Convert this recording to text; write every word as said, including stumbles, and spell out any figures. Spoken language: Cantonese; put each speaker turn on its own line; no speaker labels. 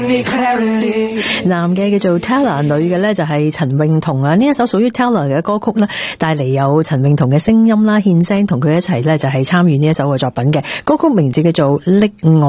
男嘅叫做 Teller， 女嘅咧就係陳詠彤啊。呢一首屬於 Teller 嘅歌曲咧，帶嚟有陳詠彤嘅聲音啦，獻聲同佢一齊咧就係參與呢一首嘅作品嘅歌曲，名字叫做《溺愛》。